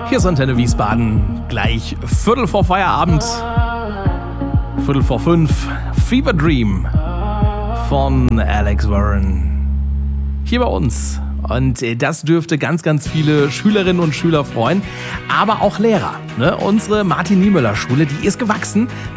Hier ist Antenne Wiesbaden, gleich Viertel vor Feierabend, 4:45, Fever Dream von Alex Warren. Hier bei uns. Und das dürfte ganz, ganz viele Schülerinnen und Schüler freuen, aber auch Lehrer. Ne? Unsere Martin-Niemöller-Schule, die ist gewachsen.